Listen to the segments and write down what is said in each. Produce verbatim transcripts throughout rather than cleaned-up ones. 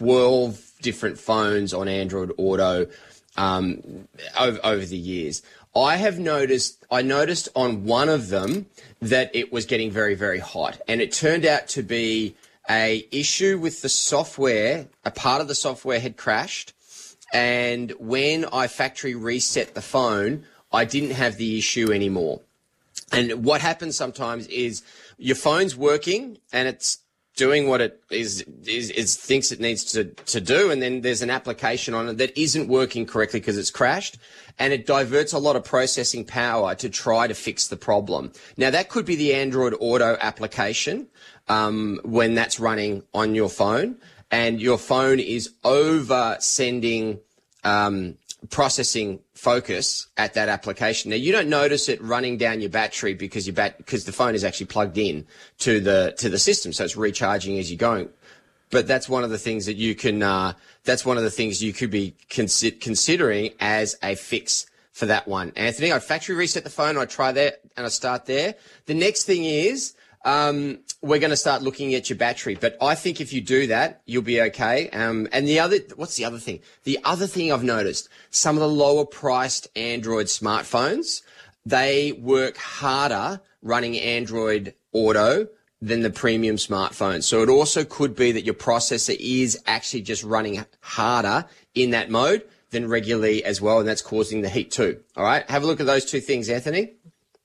twelve different phones on Android Auto um, over, over the years. I have noticed, I noticed on one of them that it was getting very, very hot. And it turned out to be a issue with the software. A part of the software had crashed. And when I factory reset the phone, I didn't have the issue anymore. And what happens sometimes is your phone's working and it's doing what it is, is, is thinks it needs to, to do, and then there's an application on it that isn't working correctly because it's crashed, and it diverts a lot of processing power to try to fix the problem. Now, that could be the Android Auto application um, when that's running on your phone, and your phone is over sending um, processing focus at that application. Now, you don't notice it running down your battery because your bat because the phone is actually plugged in to the to the system, so it's recharging as you're going. But that's one of the things that you can. Uh, that's one of the things you could be consi- considering as a fix for that one, Anthony. I factory reset the phone. I try that and I start there. The next thing is. Um, we're going to start looking at your battery, but I think if you do that, you'll be okay. Um, and the other, what's the other thing? The other thing I've noticed, some of the lower priced Android smartphones, they work harder running Android Auto than the premium smartphones. So it also could be that your processor is actually just running harder in that mode than regularly as well, and that's causing the heat too. All right, have a look at those two things, Anthony.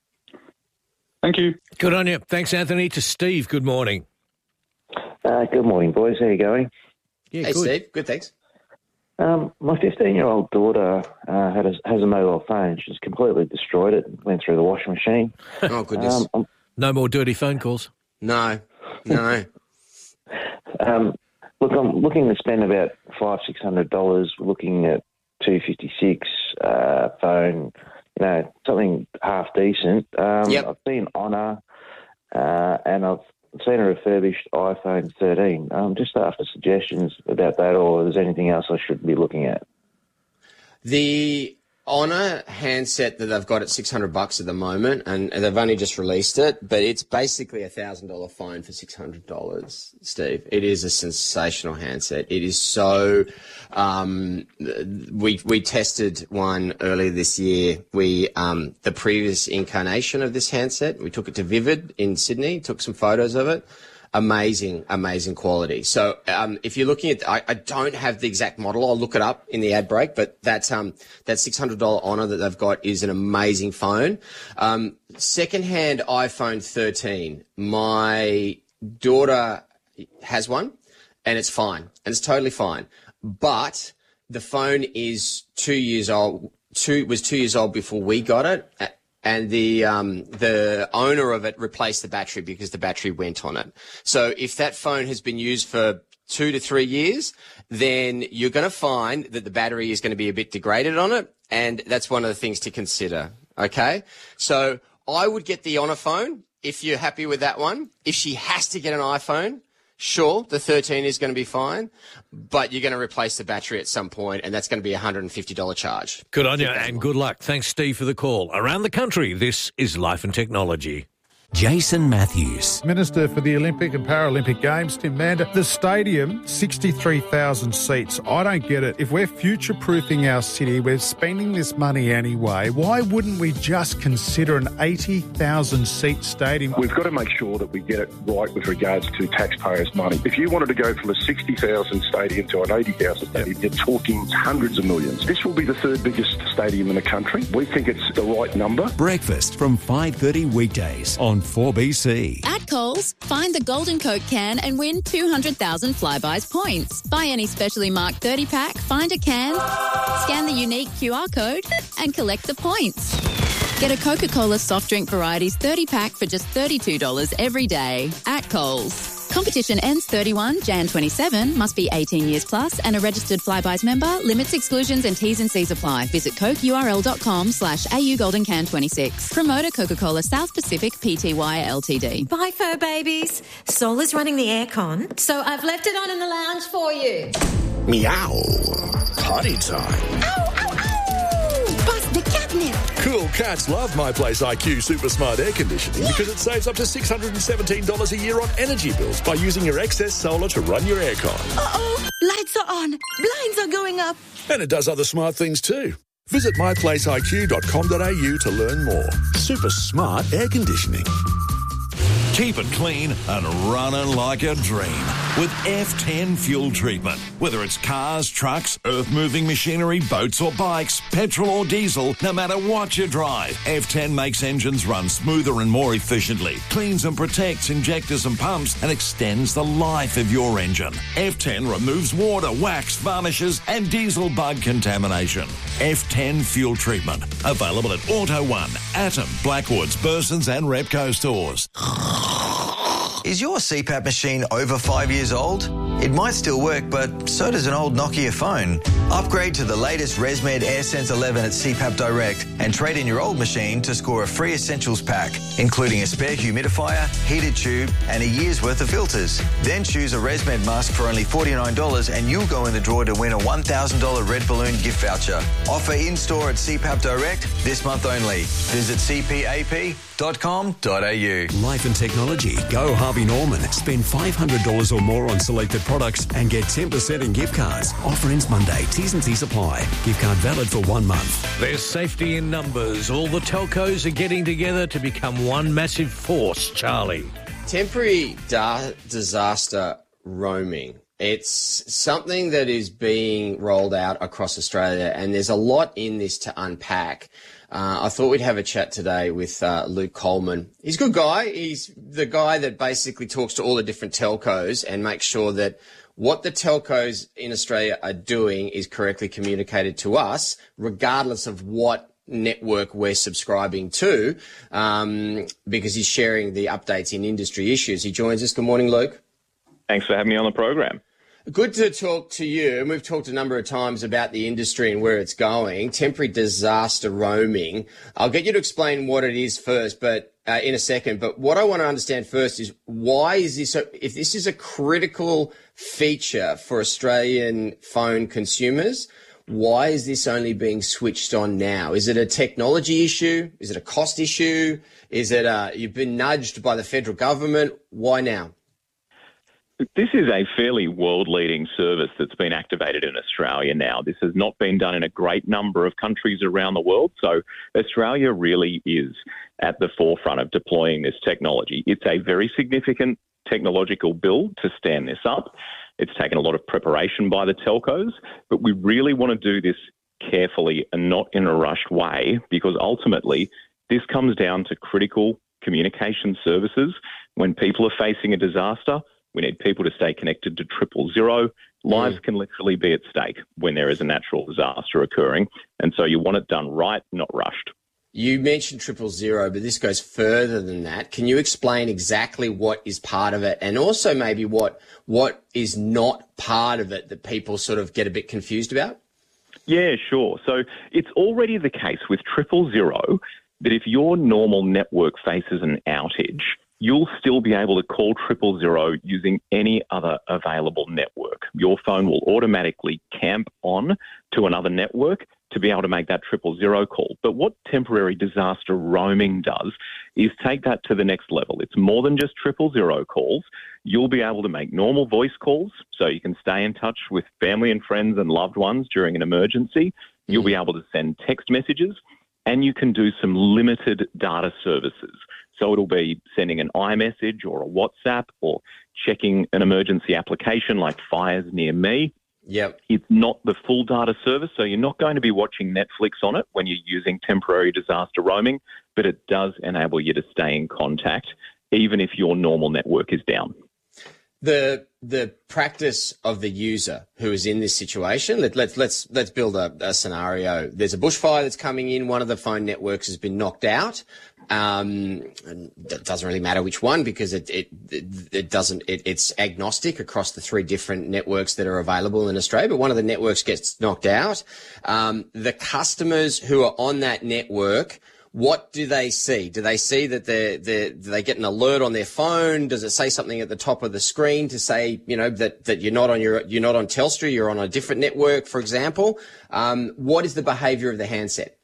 Thank you. Good on you. Thanks, Anthony. To Steve, good morning. Uh, good morning, boys. How you going? Yeah, hey, good. Steve. Good, thanks. Um, my fifteen-year-old daughter uh, had a, has a mobile phone. She's completely destroyed it and went through the washing machine. Oh, goodness. Um, no more dirty phone calls? No, no. um, look, I'm looking to spend about five, six hundred dollars. Looking at two fifty-six uh, phone. You know, something half decent. Um, yep. I've seen Honor, uh, and I've seen a refurbished iPhone thirteen. Um, just after suggestions about that, or is there anything else I should be looking at? The Honor handset that they've got at six hundred bucks at the moment, and they've only just released it, but it's basically a one thousand dollars phone for six hundred dollars, Steve. It is a sensational handset. It is so... Um, we we tested one earlier this year. We um, the previous incarnation of this handset, we took it to Vivid in Sydney, took some photos of it. Amazing, amazing quality. So um, if you're looking at, I, I don't have the exact model. I'll look it up in the ad break, but that's um that six hundred dollars Honor that they've got is an amazing phone. Um, secondhand iPhone thirteen. My daughter has one, and it's fine, and it's totally fine. But the phone is two years old. Two was two years old before we got it, and the um, the owner of it replaced the battery because the battery went on it. So if that phone has been used for two to three years, then you're going to find that the battery is going to be a bit degraded on it, and that's one of the things to consider. Okay, so I would get the Honor phone if you're happy with that one. If she has to get an iPhone, sure, the thirteen is going to be fine, but you're going to replace the battery at some point, and that's going to be a one hundred fifty dollars charge. Good on you, and good luck. Thanks, Steve, for the call. Around the country, this is Life and Technology. Jason Matthews. Minister for the Olympic and Paralympic Games, Tim Mander. The stadium, sixty-three thousand seats. I don't get it. If we're future-proofing our city, we're spending this money anyway, why wouldn't we just consider an eighty thousand seat stadium? We've got to make sure that we get it right with regards to taxpayers' money. If you wanted to go from a sixty thousand stadium to an eighty thousand stadium, you're talking hundreds of millions. This will be the third biggest stadium in the country. We think it's the right number. Breakfast from five thirty weekdays on four B C. At Coles, find the Golden Coke can and win two hundred thousand Flybuys points. Buy any specially marked thirty pack, find a can, scan the unique Q R code, and collect the points. Get a Coca-Cola soft drink varieties thirty pack for just thirty-two dollars every day at Coles. Competition ends thirty-first of January twenty-seven. Must be eighteen years plus and a registered Flybuys member. Limits, exclusions and T's and C's apply. Visit cokeurl.com slash AU Golden Can twenty-six. Promoter Coca-Cola South Pacific Pty Ltd. Bye, fur babies. Sol is running the aircon, so I've left it on in the lounge for you. Meow. Potty time. Ow, ow, ow! Bust the catnip. Cool cats love My Place I Q Super Smart Air Conditioning yeah. because it saves up to six hundred seventeen dollars a year on energy bills by using your excess solar to run your aircon. Uh-oh. Lights on. Blinds are going up. And it does other smart things too. Visit my place I Q dot com dot a u to learn more. Super smart air conditioning. Keep it clean and running like a dream with F ten fuel treatment. Whether it's cars, trucks, earth-moving machinery, boats or bikes, petrol or diesel, no matter what you drive, F ten makes engines run smoother and more efficiently, cleans and protects injectors and pumps, and extends the life of your engine. F ten removes water, wax, varnishes and diesel bug contamination. F ten fuel treatment. Available at Auto One, Atom, Blackwoods, Bursons and Repco stores. Is your C PAP machine over five years old? It might still work, but so does an old Nokia phone. Upgrade to the latest ResMed AirSense eleven at C PAP Direct and trade in your old machine to score a free essentials pack, including a spare humidifier, heated tube and a year's worth of filters. Then choose a ResMed mask for only forty-nine dollars and you'll go in the draw to win a one thousand dollars Red Balloon gift voucher. Offer in-store at C PAP Direct this month only. Visit c p a p dot com dot a u. Life and Technology. Go Harvey Norman. Spend five hundred dollars or more on selected products and get ten percent in gift cards. Offer ends Monday. T's and C's apply. Gift card valid for one month. There's safety in numbers. All the telcos are getting together to become one massive force, Charlie. Temporary da- disaster roaming. It's something that is being rolled out across Australia, and there's a lot in this to unpack. Uh, I thought we'd have a chat today with uh, Luke Coleman. He's a good guy. He's the guy that basically talks to all the different telcos and makes sure that what the telcos in Australia are doing is correctly communicated to us, regardless of what network we're subscribing to, um, because he's sharing the updates in industry issues. He joins us. Good morning, Luke. Thanks for having me on the program. Good to talk to you. And we've talked a number of times about the industry and where it's going. Temporary disaster roaming. I'll get you to explain what it is first, but uh, in a second. But what I want to understand first is why is this, a, if this is a critical feature for Australian phone consumers, why is this only being switched on now? Is it a technology issue? Is it a cost issue? Is it uh, you've been nudged by the federal government? Why now? This is a fairly world-leading service that's been activated in Australia now. This has not been done in a great number of countries around the world, so Australia really is at the forefront of deploying this technology. It's a very significant technological build to stand this up. It's taken a lot of preparation by the telcos, but we really want to do this carefully and not in a rushed way, because ultimately this comes down to critical communication services. When people are facing a disaster, we need people to stay connected to triple zero. Lives mm. can literally be at stake when there is a natural disaster occurring. And so you want it done right, not rushed. You mentioned triple zero, but this goes further than that. Can you explain exactly what is part of it, and also maybe what what is not part of it that people sort of get a bit confused about? Yeah, sure. So it's already the case with triple zero that if your normal network faces an outage, you'll still be able to call triple zero using any other available network. Your phone will automatically camp on to another network to be able to make that triple zero call. But what temporary disaster roaming does is take that to the next level. It's more than just triple zero calls. You'll be able to make normal voice calls so you can stay in touch with family and friends and loved ones during an emergency. You'll be able to send text messages, and you can do some limited data services. So it'll be sending an iMessage or a WhatsApp or checking an emergency application like Fire's Near Me. Yep. It's not the full data service, so you're not going to be watching Netflix on it when you're using temporary disaster roaming, but it does enable you to stay in contact even if your normal network is down. The the practice of the user who is in this situation, let, let's let's let's build a, a scenario. There's a bushfire that's coming in. One of the phone networks has been knocked out. Um, and it doesn't really matter which one because it it it, it doesn't. It, it's agnostic across the three different networks that are available in Australia. But one of the networks gets knocked out. Um, the customers who are on that network, what do they see? Do they see that they're, they're, do they get an alert on their phone? Does it say something at the top of the screen to say, you know, that, that you're not on your, you're not on Telstra, you're on a different network, for example? Um, what is the behaviour of the handset?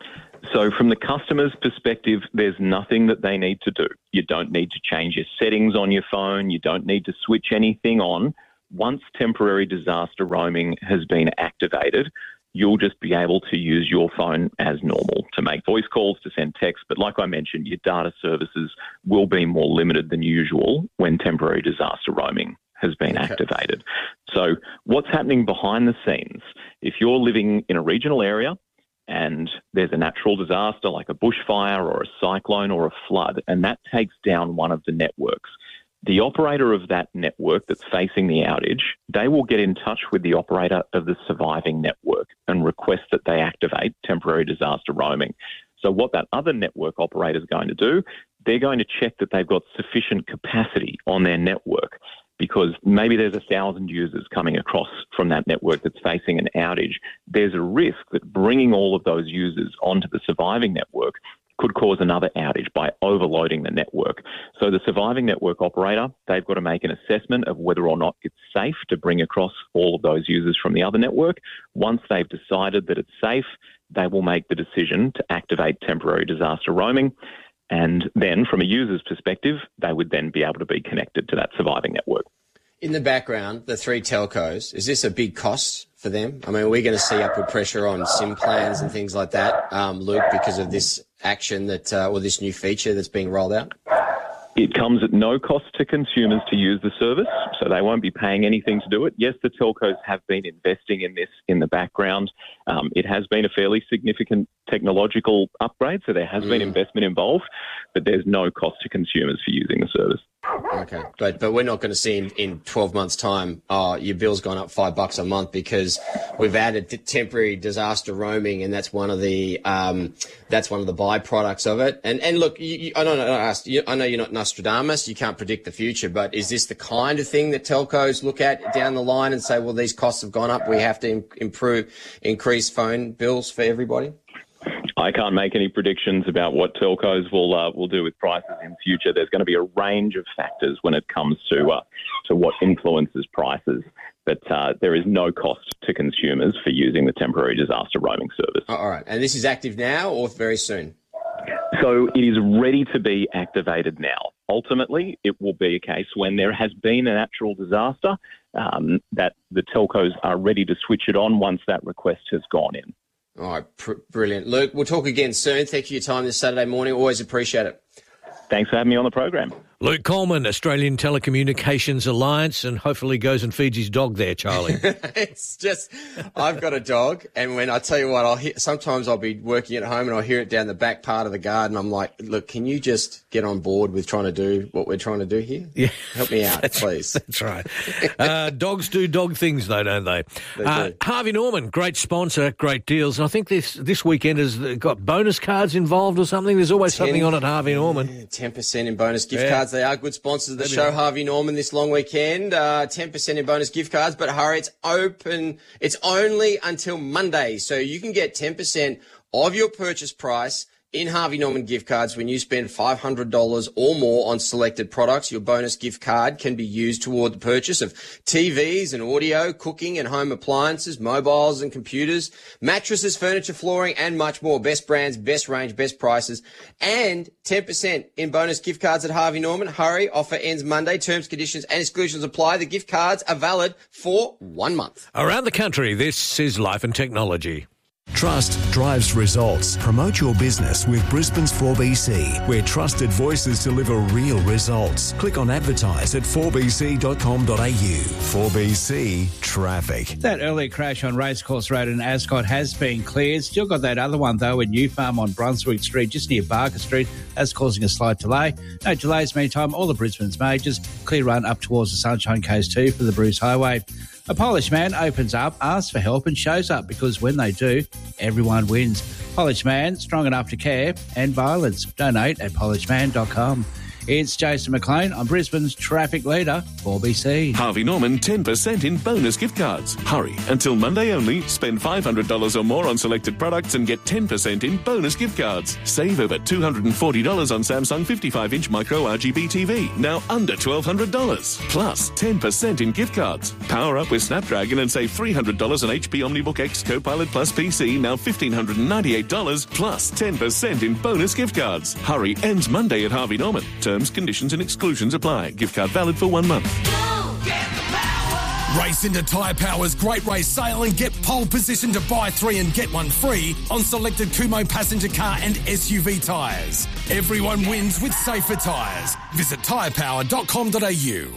So from the customer's perspective, there's nothing that they need to do. You don't need to change your settings on your phone. You don't need to switch anything on. once temporary disaster roaming has been activated, you'll just be able to use your phone as normal to make voice calls, to send texts. But like I mentioned, your data services will be more limited than usual when temporary disaster roaming has been okay. activated. So what's happening behind the scenes, if you're living in a regional area and there's a natural disaster like a bushfire or a cyclone or a flood, and that takes down one of the networks, the operator of that network that's facing the outage, they will get in touch with the operator of the surviving network and request that they activate temporary disaster roaming. So what that other network operator is going to do, they're going to check that they've got sufficient capacity on their network, because maybe there's a thousand users coming across from that network that's facing an outage. There's a risk that bringing all of those users onto the surviving network could cause another outage by overloading the network. So the surviving network operator, they've got to make an assessment of whether or not it's safe to bring across all of those users from the other network. Once they've decided that it's safe, they will make the decision to activate temporary disaster roaming. And then from a user's perspective, they would then be able to be connected to that surviving network. In the background, the three telcos, is this a big cost for them? I mean, are we going to see upward pressure on SIM plans and things like that, um, Luke, because of this action that, uh, or this new feature that's being rolled out? It comes at no cost to consumers to use the service, so they won't be paying anything to do it. Yes, the telcos have been investing in this in the background. Um, it has been a fairly significant technological upgrade, so there has mm. been investment involved, but there's no cost to consumers for using the service. Okay, but but we're not going to see in, in twelve months' time, oh, your bill's gone up five bucks a month because we've added t- temporary disaster roaming, and that's one of the um, that's one of the byproducts of it. And and look, you, you, I don't know, you, I know you're not Nostradamus, you can't predict the future, but is this the kind of thing that telcos look at down the line and say, well, these costs have gone up, we have to im- improve, increase phone bills for everybody? I can't make any predictions about what telcos will uh, will do with prices in future. There's going to be a range of factors when it comes to uh, to what influences prices, but uh, there is no cost to consumers for using the temporary disaster roaming service. All right, and this is active now or very soon? So it is ready to be activated now. Ultimately, it will be a case when there has been a natural disaster um, that the telcos are ready to switch it on once that request has gone in. All right, pr- brilliant. Luke, we'll talk again soon. Thank you for your time this Saturday morning. Always appreciate it. Thanks for having me on the program. Luke Coleman, Australian Telecommunications Alliance, and hopefully goes and feeds his dog there, Charlie. It's just, I've got a dog, and when I tell you what, I'll hear, sometimes I'll be working at home and I'll hear it down the back part of the garden. I'm like, look, can you just get on board with trying to do what we're trying to do here? Yeah. Help me out, that's, please. That's right. uh, dogs do dog things, though, don't they? They uh, do. Harvey Norman, great sponsor, great deals. And I think this this weekend has got bonus cards involved or something. There's always ten, something on at Harvey Norman. Yeah, ten percent in bonus gift yeah. cards. They are good sponsors of the Maybe show, not. Harvey Norman, this long weekend. Uh, ten percent in bonus gift cards, but hurry, it's open. It's only until Monday, so you can get ten percent of your purchase price in Harvey Norman gift cards when you spend five hundred dollars or more on selected products. Your bonus gift card can be used toward the purchase of T Vs and audio, cooking and home appliances, mobiles and computers, mattresses, furniture, flooring, and much more. Best brands, best range, best prices, and ten percent in bonus gift cards at Harvey Norman. Hurry, offer ends Monday. Terms, conditions and exclusions apply. The gift cards are valid for one month. Around the country, this is Life and Technology. Trust drives results. Promote your business with Brisbane's four B C, where trusted voices deliver real results. Click on advertise at four b c dot com dot a u. four B C Traffic. That earlier crash on Racecourse Road in Ascot has been cleared. Still got that other one, though, in New Farm on Brunswick Street, just near Barker Street. That's causing a slight delay. No delays, meantime. All of Brisbane's majors. Clear run up towards the Sunshine Coast too for the Bruce Highway. A Polish man opens up, asks for help and shows up, because when they do, everyone wins. Polish man, strong enough to care, and violence. Donate at polish man dot com. It's Jason McLean. I'm Brisbane's traffic leader, four B C. Harvey Norman, ten percent in bonus gift cards. Hurry, until Monday only. Spend five hundred dollars or more on selected products and get ten percent in bonus gift cards. Save over two hundred forty dollars on Samsung fifty-five inch micro R G B T V, now under twelve hundred dollars. Plus ten percent in gift cards. Power up with Snapdragon and save three hundred dollars on H P OmniBook X Copilot Plus P C, now one thousand five hundred ninety-eight dollars, plus ten percent in bonus gift cards. Hurry, ends Monday at Harvey Norman. Terms, conditions and exclusions apply. Gift card valid for one month. Race into Tyre Power's Great Race Sale and get pole position to buy three and get one free on selected Kumho passenger car and S U V tyres. Everyone wins with safer tyres. Visit tyre power dot com dot a u.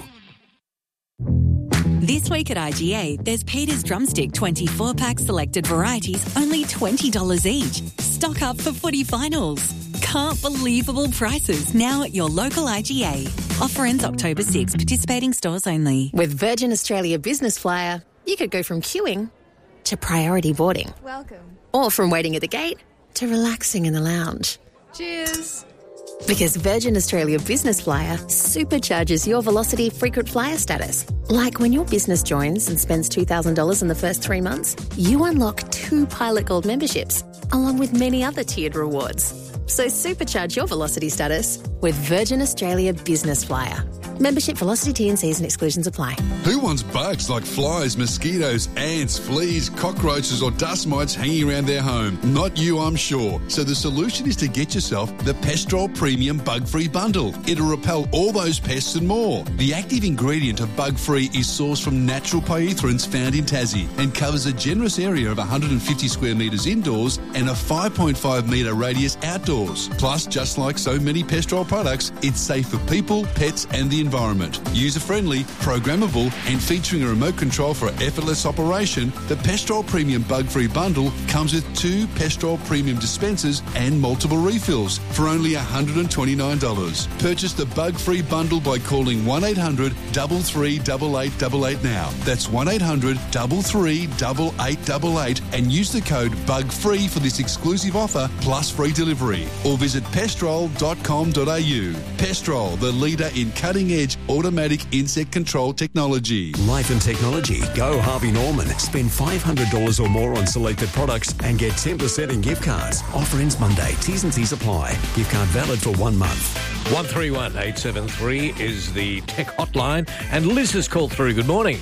This week at I G A, there's Peter's Drumstick twenty-four pack selected varieties, only twenty dollars each. Stock up for footy finals. Can't believable prices now at your local I G A. Offer ends October sixth, participating stores only. With Virgin Australia Business Flyer, you could go from queuing to priority boarding. Welcome. Or from waiting at the gate to relaxing in the lounge. Cheers. Because Virgin Australia Business Flyer supercharges your Velocity frequent flyer status. Like when your business joins and spends two thousand dollars in the first three months, you unlock two Pilot Gold memberships, along with many other tiered rewards. So supercharge your Velocity status with Virgin Australia Business Flyer. Membership, Velocity, T and Cs and exclusions apply. Who wants bugs like flies, mosquitoes, ants, fleas, cockroaches or dust mites hanging around their home? Not you, I'm sure. So the solution is to get yourself the Pestrol Premium Bug-Free Bundle. It'll repel all those pests and more. The active ingredient of Bug-Free is sourced from natural pyrethroids found in Tassie and covers a generous area of one hundred fifty square metres indoors and a five point five metre radius outdoors. Plus, just like so many Pestrol products, it's safe for people, pets and the environment. User-friendly, programmable and featuring a remote control for effortless operation, the Pestrol Premium Bug-Free Bundle comes with two Pestrol Premium dispensers and multiple refills for only one hundred twenty-nine dollars. Purchase the Bug-Free Bundle by calling one eight hundred, three three eight, eight eight eight now. That's one eight hundred, three three eight, eight eight eight and use the code BUGFREE for this exclusive offer plus free delivery. Or visit pestrol dot com dot a u. Pestrol, the leader in cutting-edge automatic insect control technology. Life and technology. Go Harvey Norman. Spend five hundred dollars or more on selected products and get ten percent in gift cards. Offer ends Monday. T's and C's apply. Gift card valid for one month. one three one eight seven three is the tech hotline. And Liz has called through. Good morning.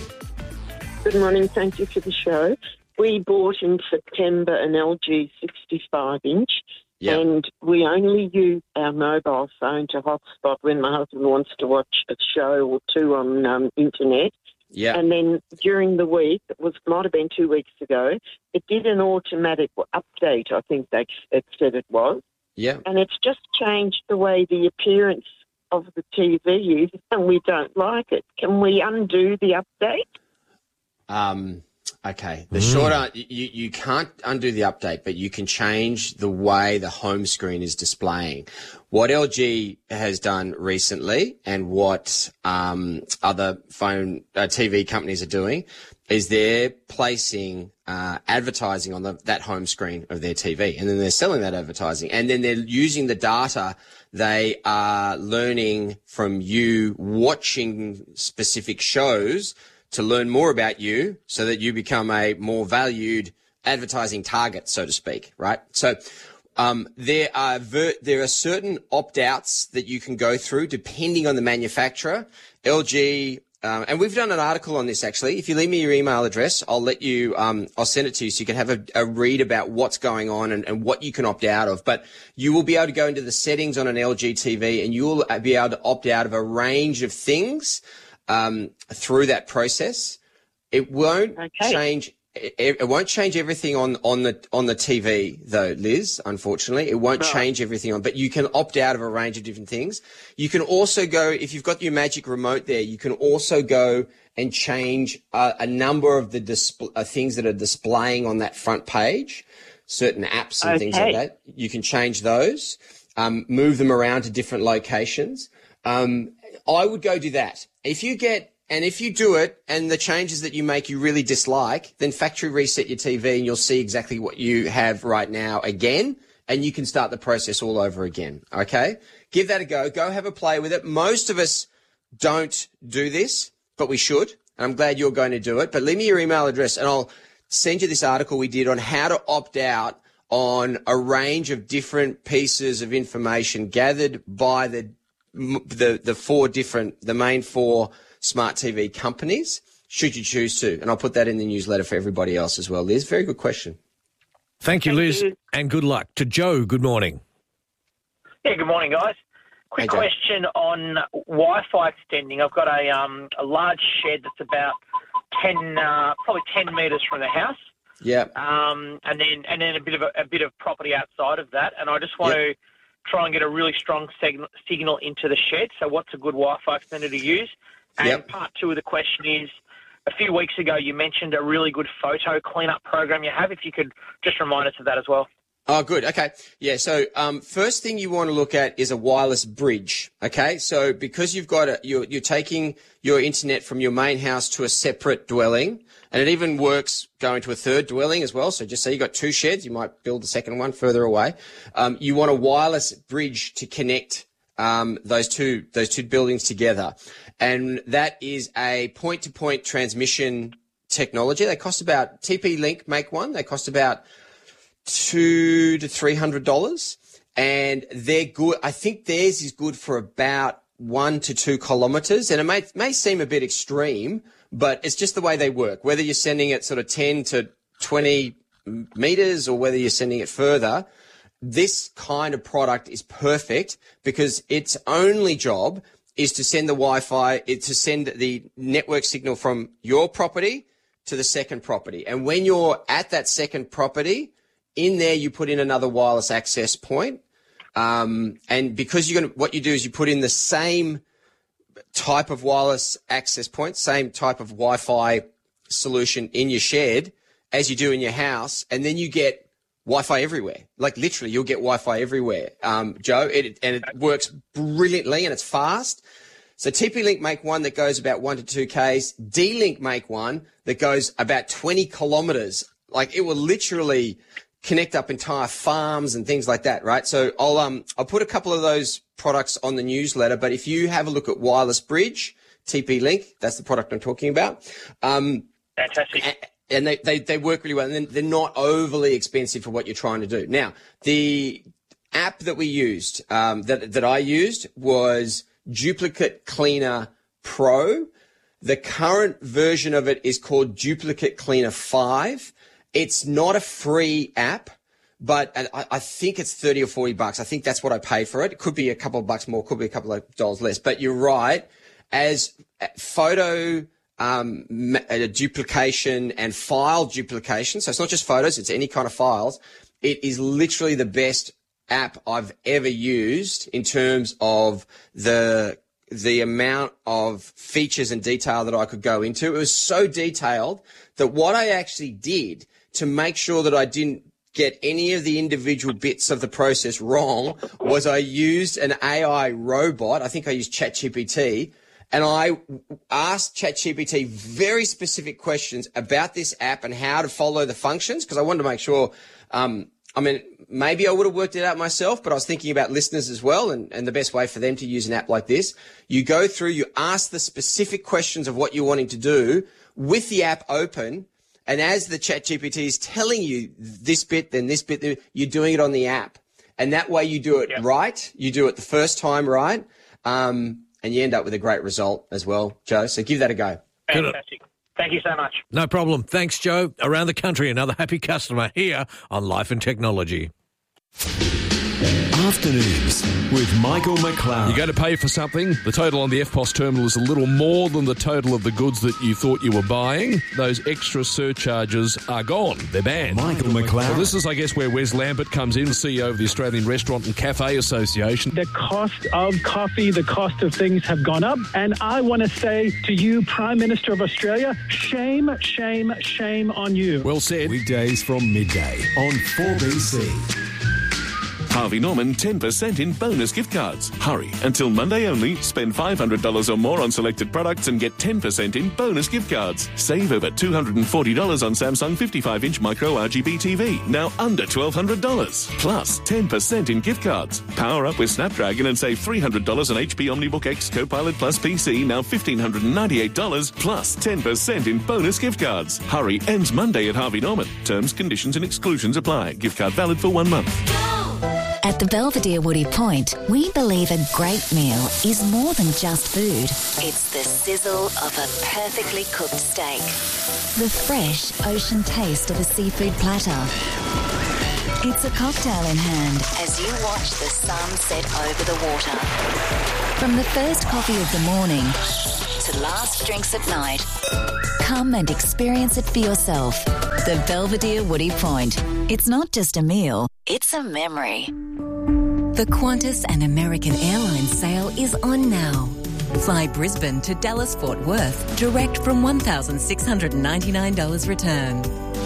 Good morning. Thank you for the show. We bought in September an L G sixty-five inch. Yep. And we only use our mobile phone to hotspot when my husband wants to watch a show or two on um, internet. Yeah. And then during the week, it was might have been two weeks ago, it did an automatic update, I think they it said it was. Yeah. And it's just changed the way the appearance of the T V is, and we don't like it. Can we undo the update? Um. Okay. The mm. short answer, you, you can't undo the update, but you can change the way the home screen is displaying. What L G has done recently and what um, other phone uh, T V companies are doing is they're placing uh, advertising on the, that home screen of their T V, and then they're selling that advertising, and then they're using the data they are learning from you watching specific shows to learn more about you so that you become a more valued advertising target, so to speak, right? So um, there are ver- there are certain opt-outs that you can go through depending on the manufacturer. L G, um, and we've done an article on this actually. If you leave me your email address, I'll let you, um, I'll send it to you so you can have a, a read about what's going on and, and what you can opt out of. But you will be able to go into the settings on an L G T V and you will be able to opt out of a range of things Um, through that process. It won't okay. change. It, it won't change everything on, on the on the T V though, Liz. Unfortunately, it won't right. change everything on. But you can opt out of a range of different things. You can also go if you've got your Magic Remote there. You can also go and change uh, a number of the disp- uh, things that are displaying on that front page. Certain apps and okay. things like that. You can change those. Um, move them around to different locations. Um, I would go do that. If you get, and if you do it and the changes that you make you really dislike, then factory reset your T V and you'll see exactly what you have right now again, and you can start the process all over again, okay? Give that a go. Go have a play with it. Most of us don't do this, but we should, and I'm glad you're going to do it. But leave me your email address and I'll send you this article we did on how to opt out on a range of different pieces of information gathered by the the the four different, the main four smart T V companies, should you choose to. And I'll put that in the newsletter for everybody else as well. Liz, very good question. Thank you, Liz, Thank you. And good luck. To Joe, good morning. Yeah, good morning, guys. Quick hey, question on Wi-Fi extending. I've got a um a large shed that's about ten, uh, probably ten metres from the house. Yeah. Um, and then and then a bit of a, a bit of property outside of that, and I just want Yep. to try and get a really strong signal, signal into the shed. So, what's a good Wi-Fi extender to use? And Yep. part two of the question is, a few weeks ago you mentioned a really good photo cleanup program you have. If you could just remind us of that as well. Oh, good. Okay. Yeah. So, um, first thing you want to look at is a wireless bridge. Okay. So, because you've got a, you're, you're taking your internet from your main house to a separate dwelling, and it even works going to a third dwelling as well. So, just say you've got two sheds, you might build the second one further away. Um, you want a wireless bridge to connect um, those two those two buildings together, and that is a point-to-point transmission technology. They cost about T P-Link make one. They cost about two to three hundred dollars, and they're good. I think theirs is good for about one to two kilometres, and it may may seem a bit extreme, but it's just the way they work. Whether you're sending it sort of ten to twenty metres or whether you're sending it further, this kind of product is perfect because its only job is to send the Wi-Fi, it to send the network signal from your property to the second property, and when you're at that second property, in there, you put in another wireless access point. Um, and because you're going to, what you do is you put in the same type of wireless access point, same type of Wi-Fi solution in your shed as you do in your house. And then you get Wi-Fi everywhere. Like literally you'll get Wi-Fi everywhere. Um, Joe, it, and it works brilliantly and it's fast. So T P-Link make one that goes about one to two Ks. D-Link make one that goes about twenty kilometers. Like it will literally connect up entire farms and things like that, right? So I'll um I'll put a couple of those products on the newsletter, but if you have a look at Wireless Bridge, T P-Link, that's the product I'm talking about. Um, Fantastic. And they, they, they work really well, and they're not overly expensive for what you're trying to do. Now, the app that we used, um, that, that I used was Duplicate Cleaner Pro. The current version of it is called Duplicate Cleaner five. It's not a free app, but I, I think it's thirty or forty bucks. I think that's what I paid for it. It could be a couple of bucks more, could be a couple of dollars less. But you're right. As photo um, uh, duplication and file duplication, so it's not just photos, it's any kind of files, it is literally the best app I've ever used in terms of the the amount of features and detail that I could go into. It was so detailed that what I actually did to make sure that I didn't get any of the individual bits of the process wrong was I used an A I robot. I think I used ChatGPT, and I asked ChatGPT very specific questions about this app and how to follow the functions because I wanted to make sure, um, I mean, maybe I would have worked it out myself, but I was thinking about listeners as well and, and the best way for them to use an app like this. You go through, you ask the specific questions of what you're wanting to do with the app open, and as the ChatGPT is telling you this bit, then this bit, you're doing it on the app. And that way you do it yep. right. You do it the first time right, um, and you end up with a great result as well, Joe. So give that a go. Fantastic. Thank you so much. No problem. Thanks, Joe. Around the country, another happy customer here on Life and Technology. Afternoons with Michael McLaren. You go to pay for something, the total on the F P O S terminal is a little more than the total of the goods that you thought you were buying. Those extra surcharges are gone. They're banned. Michael McLaren. Well, this is, I guess, where Wes Lambert comes in, C E O of the Australian Restaurant and Cafe Association. The cost of coffee, the cost of things have gone up. And I want to say to you, Prime Minister of Australia, shame, shame, shame on you. Well said. Weekdays from midday on four B C. Harvey Norman ten percent in bonus gift cards. Hurry, until Monday only, spend five hundred dollars or more on selected products and get ten percent in bonus gift cards. Save over two hundred forty dollars on Samsung fifty-five inch micro R G B T V, now under twelve hundred dollars. Plus ten percent in gift cards. Power up with Snapdragon and save three hundred dollars on H P OmniBook X Copilot Plus P C, now one thousand five hundred ninety-eight dollars, plus ten percent in bonus gift cards. Hurry, ends Monday at Harvey Norman. Terms, conditions and exclusions apply. Gift card valid for one month. At the Belvedere Woody Point, we believe a great meal is more than just food. It's the sizzle of a perfectly cooked steak, the fresh ocean taste of a seafood platter. It's a cocktail in hand as you watch the sun set over the water. From the first coffee of the morning to last drinks at night, Come and experience it for yourself. The Belvedere Woody Point. It's not just a meal, it's a memory. The Qantas and American Airlines sale is on now. Fly Brisbane to Dallas Fort Worth direct from one thousand six hundred ninety-nine dollars return.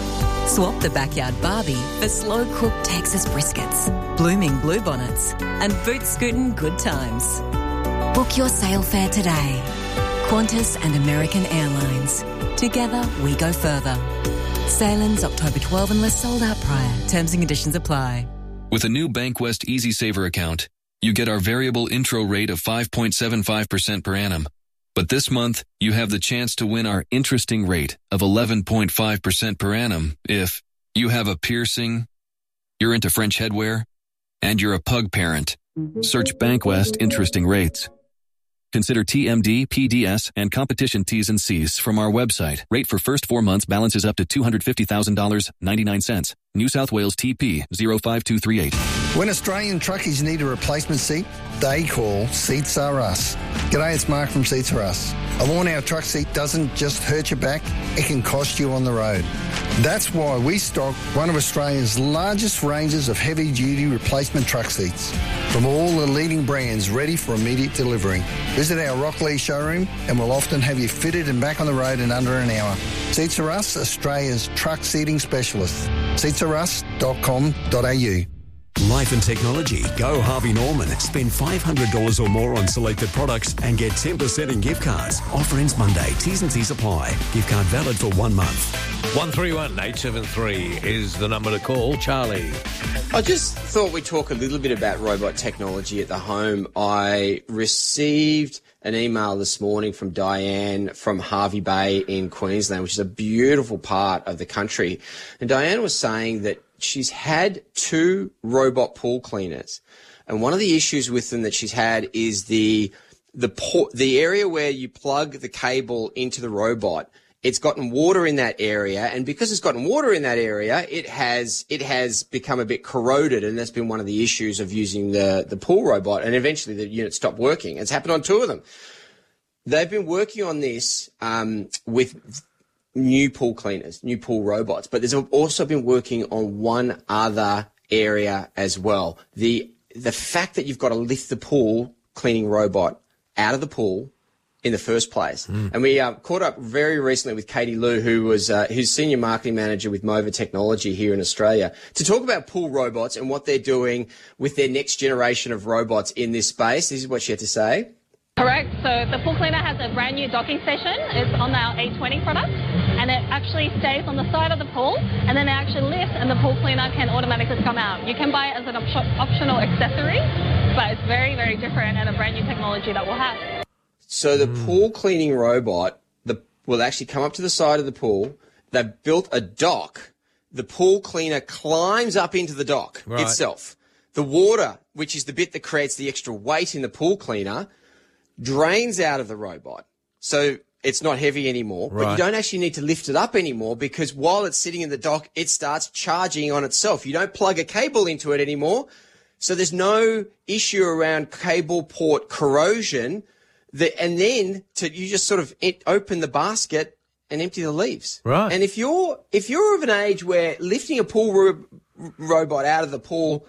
Swap the backyard Barbie for slow-cooked Texas briskets, blooming bluebonnets and boot-scootin' good times. Book your sail fare today. Qantas and American Airlines. Together we go further. Sail ends October twelfth unless sold out prior. Terms and conditions apply. With a new Bankwest Easy Saver account, you get our variable intro rate of five point seven five percent per annum. But this month, you have the chance to win our interesting rate of eleven point five percent per annum if you have a piercing, you're into French headwear, and you're a pug parent. Search Bankwest Interesting Rates. Consider T M D, P D S, and competition T's and C's from our website. Rate for first four months balances up to two hundred fifty thousand dollars and ninety-nine cents. New South Wales T P zero five two three eight. When Australian truckies need a replacement seat, they call Seats R Us. G'day, it's Mark from Seats R Us. A worn-out truck seat doesn't just hurt your back, it can cost you on the road. That's why we stock one of Australia's largest ranges of heavy-duty replacement truck seats from all the leading brands ready for immediate delivery. Visit our Rockley showroom and we'll often have you fitted and back on the road in under an hour. Seats R Us, Australia's truck seating specialist. seats r us dot com dot a u. Life and technology. Go Harvey Norman. Spend five hundred dollars or more on selected products and get ten percent in gift cards. Offer ends Monday. T's and C's apply. Gift card valid for one month. one three one, eight seven three is the number to call. Charlie. I just thought we'd talk a little bit about robot technology at the home. I received an email this morning from Diane from Hervey Bay in Queensland, which is a beautiful part of the country. And Diane was saying that she's had two robot pool cleaners. And one of the issues with them that she's had is the the por- the area where you plug the cable into the robot. It's gotten water in that area, and because it's gotten water in that area, it has it has become a bit corroded, and that's been one of the issues of using the, the pool robot, and eventually the unit stopped working. It's happened on two of them. They've been working on this um, with new pool cleaners, new pool robots, but there's also been working on one other area as well. The the fact that you've got to lift the pool cleaning robot out of the pool in the first place. Mm. And we uh, caught up very recently with Katie Liu, who was uh, who's senior marketing manager with Mova Technology here in Australia, to talk about pool robots and what they're doing with their next generation of robots in this space. This is what she had to say. Correct. So the pool cleaner has a brand new docking station. It's on our A twenty product, and it actually stays on the side of the pool, and then it actually lifts, and the pool cleaner can automatically come out. You can buy it as an op- optional accessory, but it's very, very different and a brand new technology that we'll have. So the mm. pool cleaning robot the, will actually come up to the side of the pool. They've built a dock. The pool cleaner climbs up into the dock right. itself. The water, which is the bit that creates the extra weight in the pool cleaner, drains out of the robot. So it's not heavy anymore, right. but you don't actually need to lift it up anymore because while it's sitting in the dock, it starts charging on itself. You don't plug a cable into it anymore. So there's no issue around cable port corrosion. The, and then to, you just sort of it, open the basket and empty the leaves. Right. And if you're if you're of an age where lifting a pool ro- robot out of the pool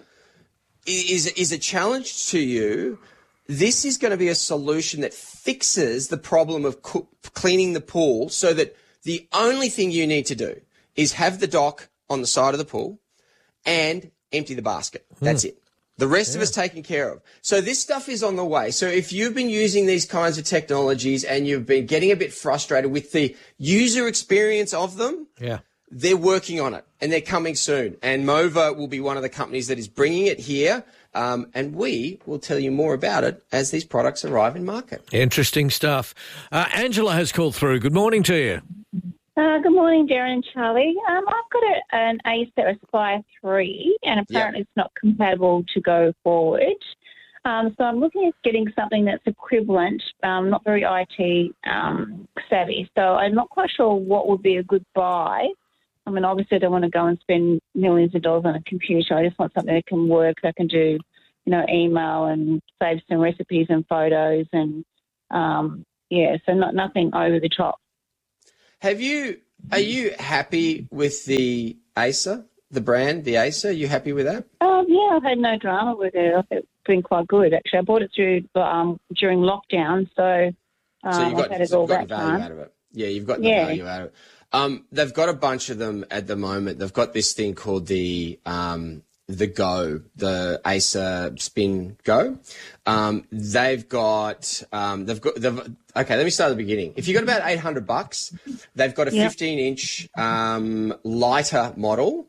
is is a challenge to you, this is going to be a solution that fixes the problem of co- cleaning the pool so that the only thing you need to do is have the dock on the side of the pool and empty the basket. That's mm. it. The rest yeah. of it's taken care of. So this stuff is on the way. So if you've been using these kinds of technologies and you've been getting a bit frustrated with the user experience of them, yeah. they're working on it and they're coming soon. And Mova will be one of the companies that is bringing it here. Um, and we will tell you more about it as these products arrive in market. Interesting stuff. Uh, Angela has called through. Good morning to you. Uh, good morning, Darren and Charlie. Um, I've got a, an Acer Aspire three, and apparently yep. it's not compatible to go forward. Um, so I'm looking at getting something that's equivalent, um, not very I T um, savvy. So I'm not quite sure what would be a good buy. I mean, obviously I don't want to go and spend millions of dollars on a computer. I just want something that can work, that can do, you know, email and save some recipes and photos and, um, yeah, so not nothing over the top. have you, are you happy with the Acer, the brand, the Acer? Are you happy with that? Um, yeah, I've had no drama with it. I think it's been quite good, actually. I bought it through um, during lockdown, so, um, So you've got, I've had it so all you've got that the value time. out of it. Yeah, you've got the Yeah. value out of it. Um, they've got a bunch of them at the moment. They've got this thing called the um, the Go, the Acer Spin Go. Um, they've got um, they've got they've, okay. Let me start at the beginning. If you've got about eight hundred bucks, they've got a Yep. fifteen inch um, lighter model.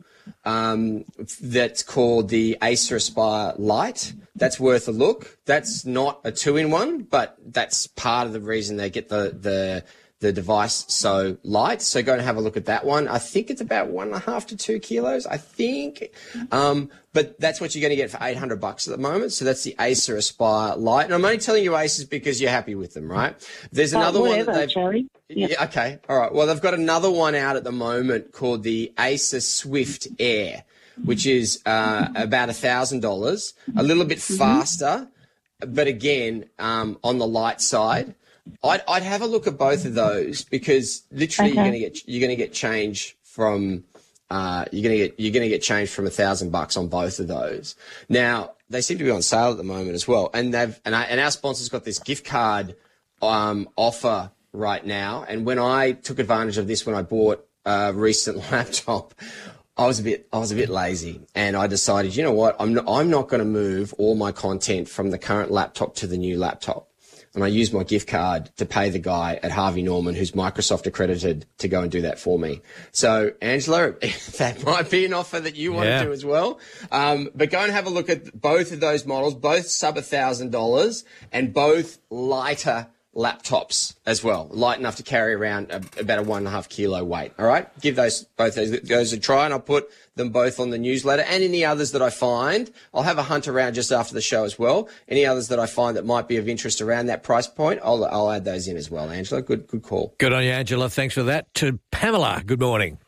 Um, that's called the Acer Aspire Lite. That's worth a look. That's not a two-in-one, but that's part of the reason they get the the the device so light. So go and have a look at that one. I think it's about one and a half to two kilos, I think. Um, but that's what you're going to get for eight hundred bucks at the moment. So that's the Acer Aspire Lite. And I'm only telling you Aces because you're happy with them, right? There's another uh, one whatever, that they've... Charlie. Yeah, okay. All right. Well, they've got another one out at the moment called the Acer Swift Air, which is uh, about one thousand dollars, a little bit faster, but again, um, on the light side. I'd, I'd have a look at both of those because literally Okay. you're going to get you're going to get change from uh, you're going to get you're going to get change from a thousand bucks on both of those. Now they seem to be on sale at the moment as well, and they've and, I, and our sponsor's got this gift card um, offer right now. And when I took advantage of this when I bought a recent laptop, I was a bit I was a bit lazy, and I decided, you know what, I'm not, I'm not going to move all my content from the current laptop to the new laptop. And I used my gift card to pay the guy at Harvey Norman, who's Microsoft accredited, to go and do that for me. So, Angela, that might be an offer that you want Yeah. to do as well. Um, but go and have a look at both of those models, both sub one thousand dollars and both lighter laptops as well, light enough to carry around a, about a one and a half kilo weight. All right, give those both those, those a try, and I'll put them both on the newsletter. And any others that I find, I'll have a hunt around just after the show as well. Any others that I find that might be of interest around that price point, I'll I'll add those in as well. Angela, good good call. Good on you, Angela. Thanks for that. To Pamela, good morning.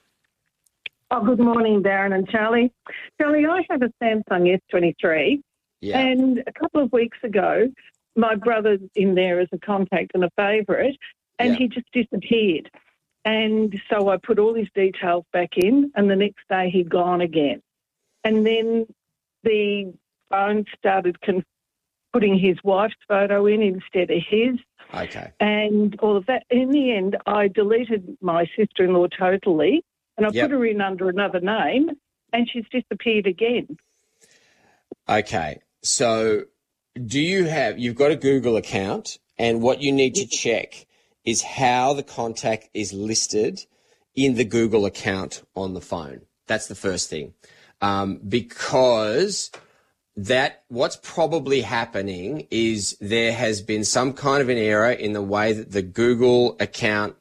Oh, good morning, Darren and Charlie. Charlie, I have a Samsung S twenty-three, Yeah. and a couple of weeks ago, my brother's in there as a contact and a favourite, and Yeah. he just disappeared. And so I put all his details back in, and the next day he'd gone again. And then the phone started con- putting his wife's photo in instead of his. Okay. And all of that. In the end, I deleted my sister-in-law totally, and I Yep. put her in under another name, and she's disappeared again. Okay. So do you have, you've got a Google account, and what you need to check is how the contact is listed in the Google account on the phone. That's the first thing. Um, because that what's probably happening is there has been some kind of an error in the way that the Google account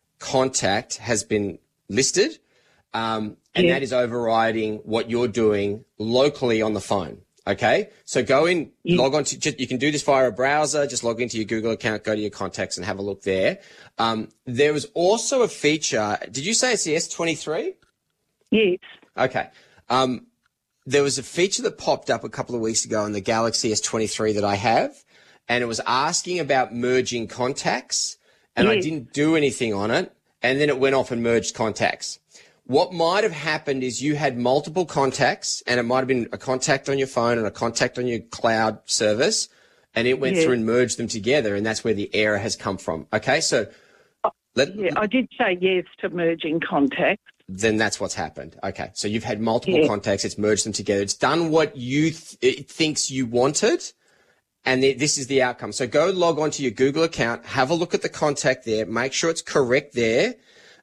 contact has been listed, um, and Yeah. that is overriding what you're doing locally on the phone. Okay, so go in, Yeah. log on to, just, you can do this via a browser, just log into your Google account, go to your contacts and have a look there. Um, there was also a feature, did you say it's the S twenty-three? Yes. Okay. Um, there was a feature that popped up a couple of weeks ago in the Galaxy S twenty-three that I have, and it was asking about merging contacts, and I Yes. didn't do anything on it, and then it went off and merged contacts. What might have happened is you had multiple contacts, and it might have been a contact on your phone and a contact on your cloud service, and it went Yeah. through and merged them together, and that's where the error has come from. Okay, so let, Yeah, I did say yes to merging contacts. then that's what's happened. Okay, so you've had multiple Yeah. contacts, it's merged them together, it's done what you th- it thinks you wanted, and th- this is the outcome. So go log onto your Google account, have a look at the contact there, make sure it's correct there.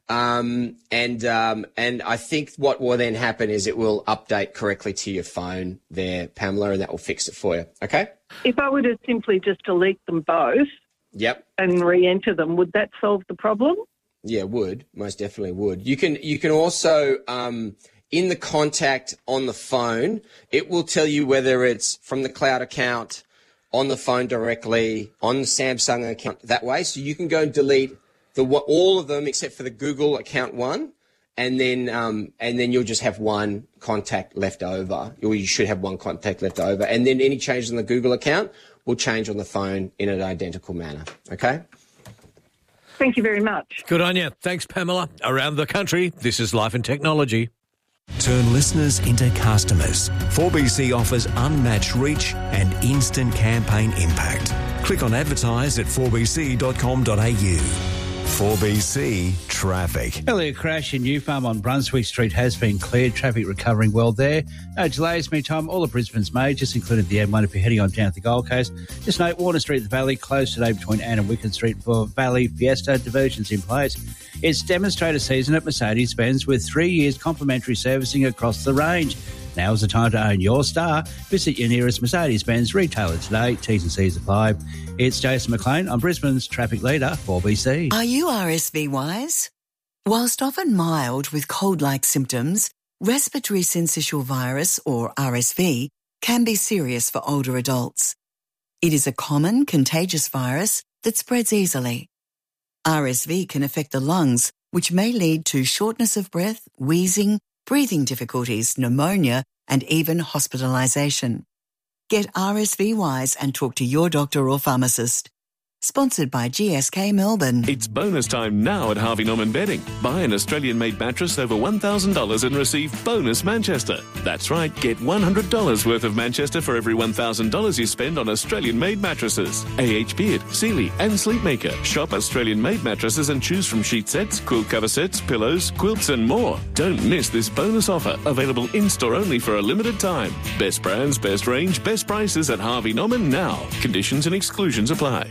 Um, and, um, and I think what will then happen is it will update correctly to your phone there, Pamela, and that will fix it for you. Okay? If I were to simply just delete them both Yep. and re-enter them, would that solve the problem? Yeah, would. Most definitely would. You can, you can also, um, in the contact on the phone, it will tell you whether it's from the cloud account, on the phone directly, on the Samsung account that way. So you can go and delete the all of them except for the Google account one, and then um, and then you'll just have one contact left over, or you should have one contact left over, and then any changes on the Google account will change on the phone in an identical manner. Okay. Thank you very much. Good on you. Thanks, Pamela. Around the country, this is Life and Technology. Turn listeners into customers. four B C offers unmatched reach and instant campaign impact. Click on advertise at four b c dot com dot a u. four B C Traffic. Earlier crash in New Farm on Brunswick Street has been cleared. Traffic recovering well there. No delays. Meantime, all of Brisbane's majors, including the M one if you're heading on down to the Gold Coast. Just note Warner Street at the Valley closed today between Anne and Wicked Street for Valley Fiesta diversions in place. It's demonstrator season at Mercedes-Benz with three years complimentary servicing across the range. Now's the time to own your star. Visit your nearest Mercedes-Benz retailer today. T's and C's apply. It's Jason McLean on Brisbane's traffic leader, four B C. Are you R S V wise? Whilst often mild with cold-like symptoms, respiratory syncytial virus, or R S V, can be serious for older adults. It is a common contagious virus that spreads easily. R S V can affect the lungs, which may lead to shortness of breath, wheezing, breathing difficulties, pneumonia, and even hospitalisation. Get R S V wise and talk to your doctor or pharmacist. Sponsored by G S K Melbourne. It's bonus time now at Harvey Norman Bedding. Buy an Australian-made mattress over one thousand dollars and receive bonus Manchester. That's right, get one hundred dollars worth of Manchester for every one thousand dollars you spend on Australian-made mattresses. A H Beard, Sealy and Sleepmaker. Shop Australian-made mattresses and choose from sheet sets, quilt cover sets, pillows, quilts and more. Don't miss this bonus offer, available in-store only for a limited time. Best brands, best range, best prices at Harvey Norman now. Conditions and exclusions apply.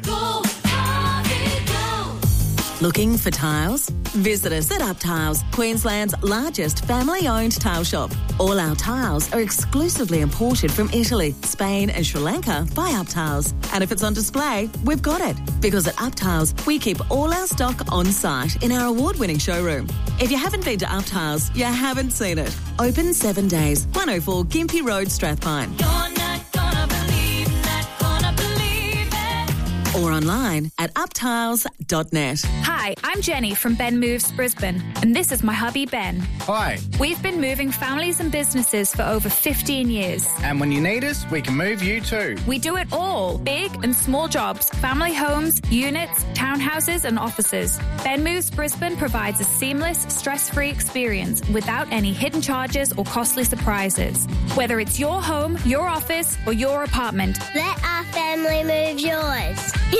Looking for tiles? Visit us at Up Tiles, Queensland's largest family-owned tile shop. All our tiles are exclusively imported from Italy, Spain and Sri Lanka by Up Tiles. And if it's on display, we've got it. Because at Up Tiles, we keep all our stock on site in our award-winning showroom. If you haven't been to Up Tiles, you haven't seen it. Open seven days, one oh four Gympie Road, Strathpine. Or online at up tiles dot net. Hi, I'm Jenny from Ben Moves Brisbane, and this is my hubby Ben. Hi. We've been moving families and businesses for over fifteen years. And when you need us, we can move you too. We do it all, big and small jobs, family homes, units, townhouses and offices. Ben Moves Brisbane provides a seamless, stress-free experience without any hidden charges or costly surprises. Whether it's your home, your office or your apartment. Let our family move yours.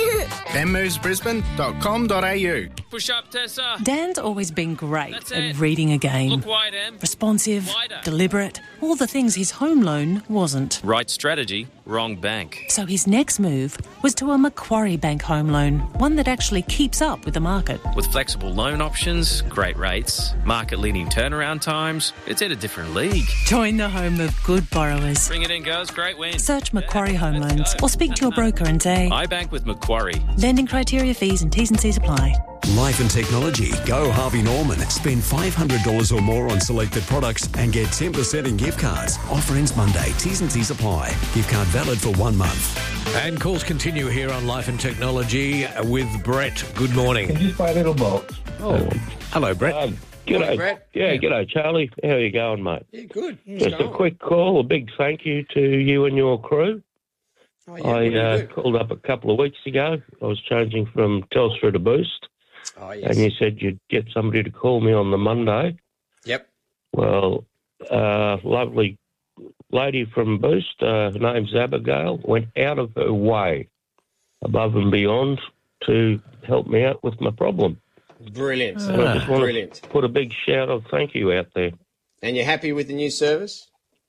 ben moves brisbane dot com dot a u. Push up, Tessa. Dan's always been great That's at it. reading a game. Look wide, Em. Responsive, Wider. deliberate, all the things his home loan wasn't. Right strategy, wrong bank. So his next move was to a Macquarie Bank home loan, one that actually keeps up with the market. With flexible loan options, great rates, market-leading turnaround times, it's at a different league. Join the home of good borrowers. Bring it in, girls. Great win. Search Macquarie Home Loans or speak to your broker and say, I bank with Macquarie. Lending criteria, fees and T's and C's apply. Life and Technology. Go Harvey Norman. Spend five hundred dollars or more on selected products and get ten percent in gift cards. Offer ends Monday. T's and C's apply. Gift card valid for one month. And calls continue here on Life and Technology with Brett. Good morning. Can you just play a little box? Oh, hello, Brett. Um, g'day, Morning, Brett. Yeah, g'day, Charlie. How are you going, mate? Yeah, good. Just a quick call, a big thank you to you and your crew. Oh, yeah, I what do you uh, do? called up a couple of weeks ago. I was changing from Telstra to Boost. Oh, yes. And you said you'd get somebody to call me on the Monday. Yep. Well, uh, lovely lady from Boost, uh, her name's Abigail, went out of her way, above and beyond, to help me out with my problem. Brilliant. And I just want Brilliant. to put a big shout of thank you out there. And you're happy with the new service?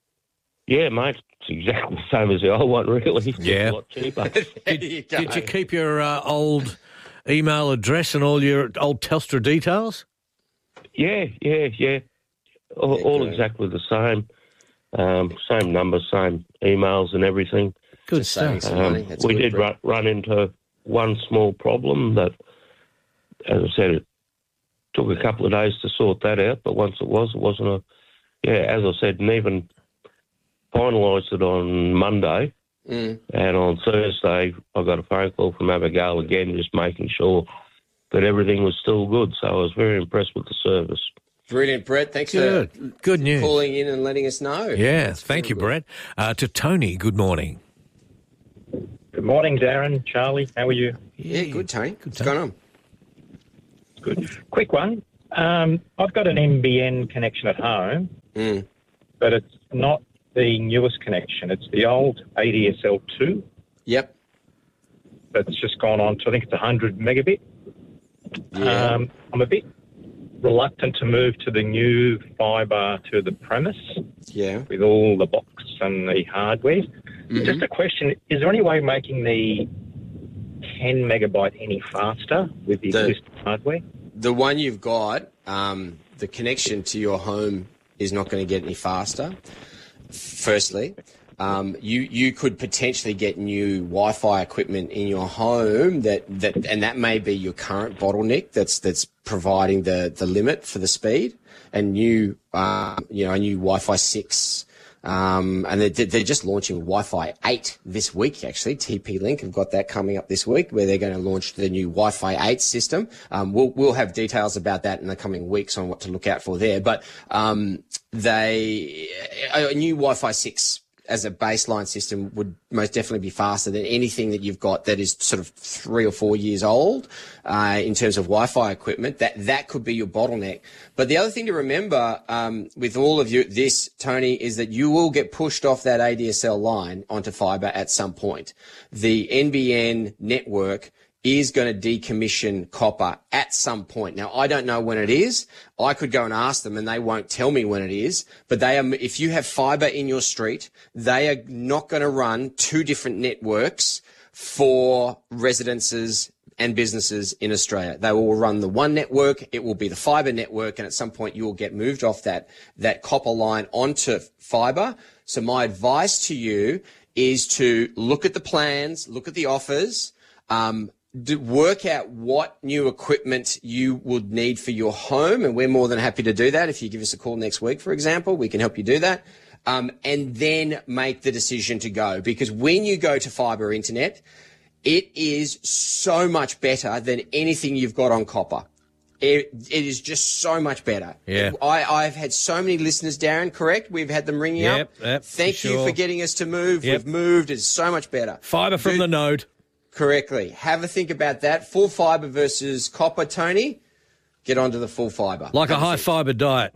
Yeah, mate, it's exactly the same as the old one, really. It's Yeah. a lot cheaper. There you go. Did you keep your uh, old email address and all your old Telstra details? Yeah, yeah, yeah. All, Yeah, all good. exactly the same. Um, same numbers, same emails and everything. Good Just saving stuff. some Um, money. That's we good, did Brett. run, run into one small problem that, as I said, it took a couple of days to sort that out, but once it was, it wasn't a... Yeah, as I said, and even finalised it on Monday, Mm. and on Thursday I got a phone call from Abigail again, just making sure that everything was still good, so I was very impressed with the service. Brilliant, Brett. Thanks Good. for Good news. calling in and letting us know. Yeah, That's thank very you, good. Brett. Uh, to Tony, good morning. Good morning, Darren, Charlie. How are you? Yeah, good, Tony. What's Tony. going on? good. Quick one. Um, I've got an N B N connection at home, mm. but it's not the newest connection. It's the old A D S L two. Yep. That's just gone on to, I think it's one hundred megabit. Yeah. Um, I'm a bit reluctant to move to the new fibre to the premise. Yeah. With all the box and the hardware. Mm-hmm. Just a question, is there any way of making the ten megabyte any faster with the, the existing hardware? The one you've got, um, the connection to your home is not going to get any faster, firstly. Um, you you could potentially get new Wi-Fi equipment in your home that, that and that may be your current bottleneck that's that's providing the, the limit for the speed, and new uh, you know a new Wi-Fi six. Um, and they're, they're just launching Wi-Fi eight this week, actually. T P-Link have got that coming up this week, where they're going to launch the new Wi-Fi eight system. Um, we'll, we'll have details about that in the coming weeks on what to look out for there. But um, they a new Wi-Fi six as a baseline system would most definitely be faster than anything that you've got that is sort of three or four years old uh, in terms of Wi-Fi equipment. That that could be your bottleneck. But the other thing to remember um, with all of you, this, Tony, is that you will get pushed off that A D S L line onto fibre at some point. The N B N network is going to decommission copper at some point. Now, I don't know when it is. I could go and ask them and they won't tell me when it is. But they are, if you have fibre in your street, they are not going to run two different networks for residences and businesses in Australia. They will run the one network. It will be the fibre network. And at some point you will get moved off that, that copper line onto fibre. So my advice to you is to look at the plans, look at the offers, um, Do work out what new equipment you would need for your home, and we're more than happy to do that. If you give us a call next week, for example, we can help you do that, um, and then make the decision to go. Because when you go to fibre internet, it is so much better than anything you've got on copper. It, it is just so much better. Yeah. I, I've had so many listeners, Darren, correct? We've had them ringing yep, up. Yep, Thank for you sure. for getting us to move. Yep. We've moved. It's so much better. Fibre from do, the node. Correctly. Have a think about that. Full fibre versus copper, Tony. Get onto the full fibre. Like Have a high fibre diet.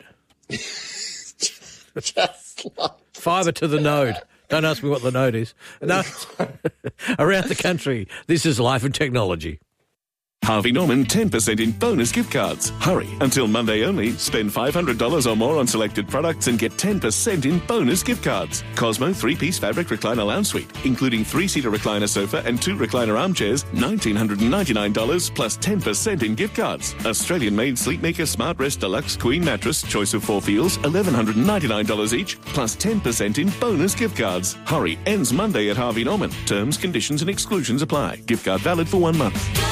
Just like fibre to the node. Don't ask me what the node is. No. Around the country, this is Life and Technology. Harvey Norman ten percent in bonus gift cards. Hurry, until Monday only. Spend five hundred dollars or more on selected products and get ten percent in bonus gift cards. Cosmo three-piece fabric recliner lounge suite, including three-seater recliner sofa and two recliner armchairs, one thousand nine hundred ninety-nine dollars plus ten percent in gift cards. Australian-made Sleepmaker Smart Rest Deluxe Queen Mattress, choice of four feels, one thousand one hundred ninety-nine dollars each, plus ten percent in bonus gift cards. Hurry, ends Monday at Harvey Norman. Terms, conditions and exclusions apply. Gift card valid for one month.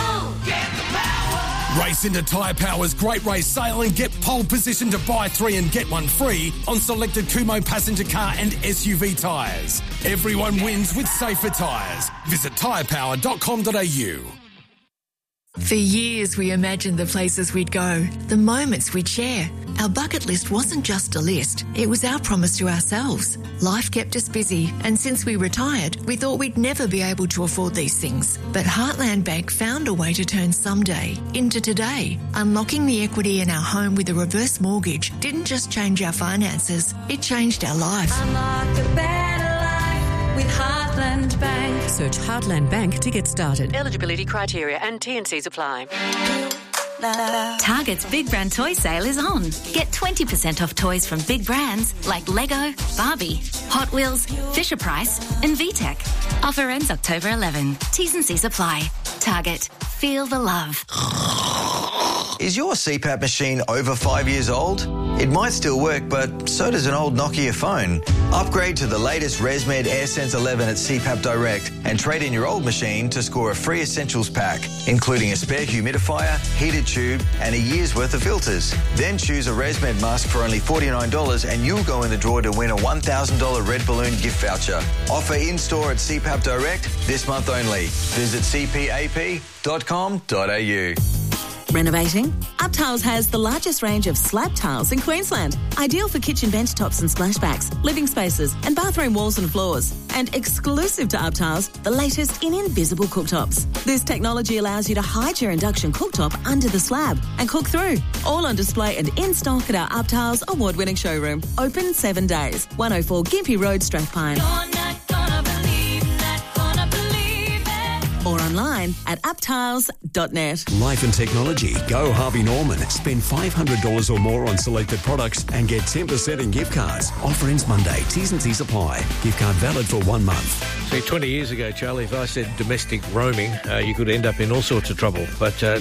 Race into Tyre Power's Great Race Sale and get pole position to buy three and get one free on selected Kumho passenger car and S U V tyres. Everyone wins with safer tyres. Visit tyre power dot com dot a u. For years, we imagined the places we'd go, the moments we'd share. Our bucket list wasn't just a list, it was our promise to ourselves. Life kept us busy, and since we retired, we thought we'd never be able to afford these things. But Heartland Bank found a way to turn someday into today. Unlocking the equity in our home with a reverse mortgage didn't just change our finances, it changed our life. Unlock a better life with Heartland Bank. Search Heartland Bank to get started. Eligibility criteria and T and Cs apply. Target's Big Brand Toy Sale is on. Get twenty percent off toys from big brands like Lego, Barbie, Hot Wheels, Fisher-Price and V TEC. Offer ends October eleventh. T's and C's apply. Target. Feel the love. Is your C PAP machine over five years old? It might still work, but so does an old Nokia phone. Upgrade to the latest ResMed AirSense eleven at C PAP Direct and trade in your old machine to score a free essentials pack, including a spare humidifier, heated tube and a year's worth of filters. Then choose a ResMed mask for only forty-nine dollars and you'll go in the draw to win a one thousand dollars Red Balloon gift voucher. Offer in-store at C PAP Direct this month only. Visit c p a p dot com dot a u. Renovating? UpTiles has the largest range of slab tiles in Queensland. Ideal for kitchen benchtops and splashbacks, living spaces and bathroom walls and floors. And exclusive to UpTiles, the latest in invisible cooktops. This technology allows you to hide your induction cooktop under the slab and cook through. All on display and in stock at our UpTiles award-winning showroom. Open seven days. one oh four Gympie Road, Strathpine. Or online at uptiles dot net. Life and technology. Go Harvey Norman. Spend five hundred dollars or more on selected products and get ten percent in gift cards. Offer ends Monday. T's and C's apply. Gift card valid for one month. See, twenty years ago, Charlie, if I said domestic roaming, uh, you could end up in all sorts of trouble. But uh,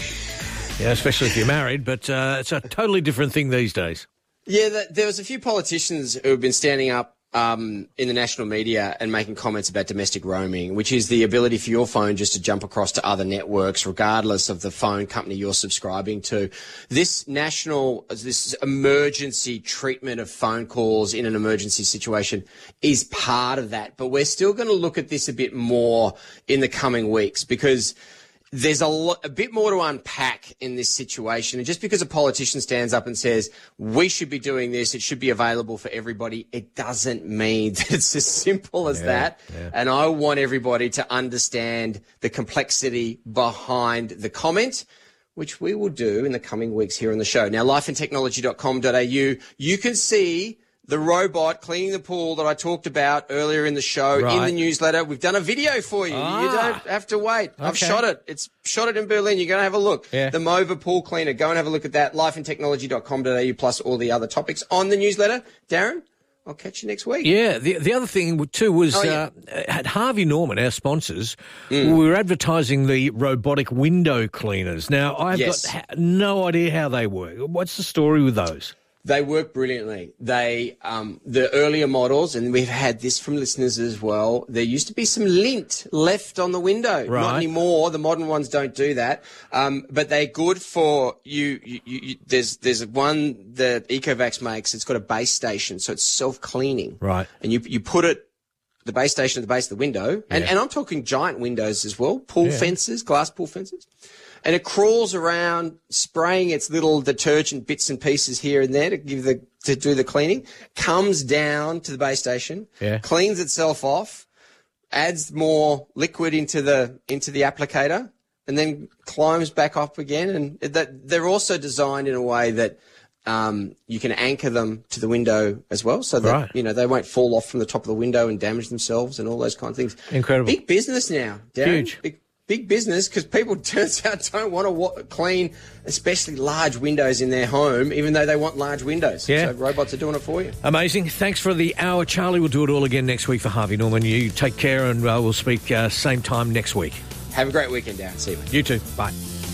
it's, yeah, especially if you're married. But uh, it's a totally different thing these days. Yeah, the, there was a few politicians who have been standing up Um, in the national media and making comments about domestic roaming, which is the ability for your phone just to jump across to other networks regardless of the phone company you're subscribing to. This national, this emergency treatment of phone calls in an emergency situation is part of that. But we're still going to look at this a bit more in the coming weeks because there's a, lo- a bit more to unpack in this situation. And just because a politician stands up and says, we should be doing this, it should be available for everybody, it doesn't mean that it's as simple as Yeah, that. yeah. And I want everybody to understand the complexity behind the comment, which we will do in the coming weeks here on the show. Now, life and technology dot com dot a u, you can see the robot cleaning the pool that I talked about earlier in the show in Right. the newsletter. We've done a video for you. Ah. You don't have to wait. I've Okay. shot it. It's shot it in Berlin. You're going to have a look. Yeah. The Mova pool cleaner. Go and have a look at that. life and technology dot com dot a u plus all the other topics on the newsletter. Darren, I'll catch you next week. Yeah, the the other thing too was Oh, yeah. uh, at Harvey Norman, our sponsors, Mm. we were advertising the robotic window cleaners. Now, I've Yes. got ha- no idea how they work. What's the story with those? They work brilliantly. They, um, the earlier models, and we've had this from listeners as well, there used to be some lint left on the window. Not Right. anymore. The modern ones don't do that. Um, but they're good for you, you, you, you. There's, there's one that Ecovacs makes. It's got a base station, so it's self-cleaning. Right. And you, you put it, the base station at the base of the window, and, Yeah. and I'm talking giant windows as well, pool Yeah. fences, glass pool fences. And it crawls around, spraying its little detergent bits and pieces here and there to give the to do the cleaning. Comes down to the base station, Yeah. cleans itself off, adds more liquid into the into the applicator, and then climbs back up again. And that they're also designed in a way that um, you can anchor them to the window as well, so that Right. you know they won't fall off from the top of the window and damage themselves and all those kind of things. Incredible. Big business now, Darren. Huge. Big, big business because people, turns out, don't want to wa- clean, especially large windows in their home, even though they want large windows. Yeah. So robots are doing it for you. Amazing. Thanks for the hour, Charlie. We'll do it all again next week for Harvey Norman. You take care, and uh, we'll speak uh, same time next week. Have a great weekend, Darren. See you, mate. You too. Bye.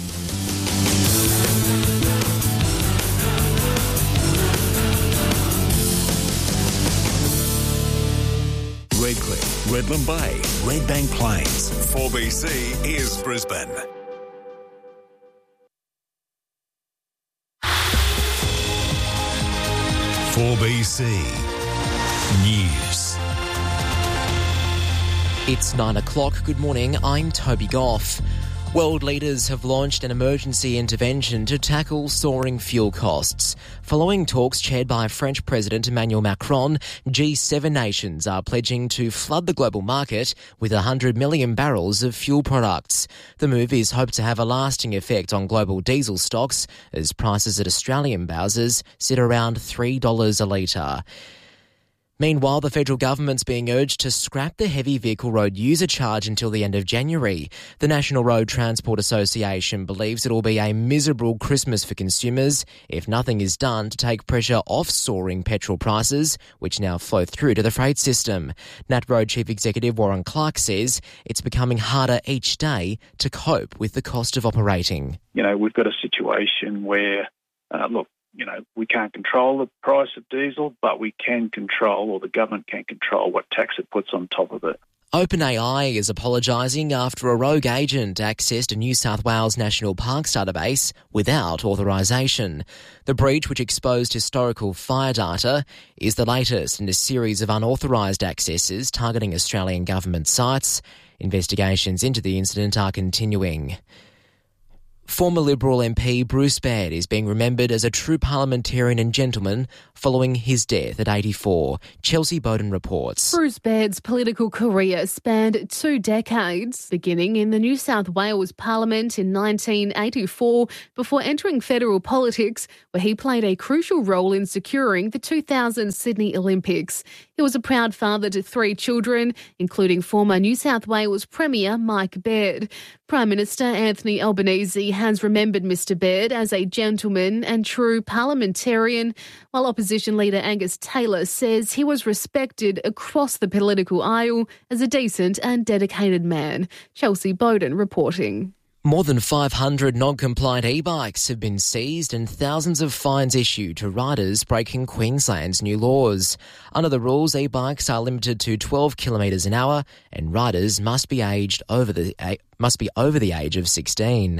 Redcliffe, Redland Bay, Redbank Plains. four B C is Brisbane. four B C News. It's nine o'clock. Good morning. I'm Toby Goff. World leaders have launched an emergency intervention to tackle soaring fuel costs. Following talks chaired by French President Emmanuel Macron, G seven nations are pledging to flood the global market with one hundred million barrels of fuel products. The move is hoped to have a lasting effect on global diesel stocks as prices at Australian bowsers sit around three dollars a litre. Meanwhile, the federal government's being urged to scrap the heavy vehicle road user charge until the end of January. The National Road Transport Association believes it will be a miserable Christmas for consumers if nothing is done to take pressure off soaring petrol prices, which now flow through to the freight system. NatRoad Chief Executive Warren Clark says it's becoming harder each day to cope with the cost of operating. You know, we've got a situation where, uh, look, you know, we can't control the price of diesel, but we can control, or the government can control, what tax it puts on top of it. OpenAI is apologising after a rogue agent accessed a New South Wales National Parks database without authorisation. The breach, which exposed historical fire data, is the latest in a series of unauthorised accesses targeting Australian government sites. Investigations into the incident are continuing. Former Liberal M P Bruce Baird is being remembered as a true parliamentarian and gentleman following his death at eighty-four. Chelsea Bowden reports. Bruce Baird's political career spanned two decades, beginning in the New South Wales Parliament in nineteen eighty-four before entering federal politics, where he played a crucial role in securing the two thousand Sydney Olympics. He was a proud father to three children, including former New South Wales Premier Mike Baird. Prime Minister Anthony Albanese has remembered Mr Baird as a gentleman and true parliamentarian, while opposition leader Angus Taylor says he was respected across the political aisle as a decent and dedicated man. Chelsea Bowden reporting. More than five hundred non-compliant e-bikes have been seized and thousands of fines issued to riders breaking Queensland's new laws. Under the rules, e-bikes are limited to twelve kilometres an hour and riders must be aged over the must be over the age of sixteen.